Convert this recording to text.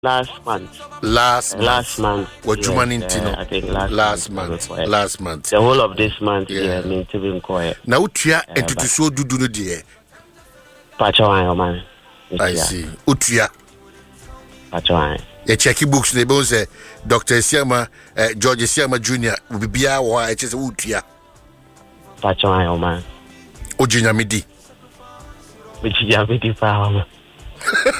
last month. What yes, Jumanintino? I think last month. The whole of this month, yeah, me to be quiet. Now, Utia and to so do no dear. Pacho, man. I see. Utia. Pacho. You check books, they both say Dr. Siama, George Siama Jr. will be a while. I just Utia. Pacho, man. Ojina Midi. Which is a bit power.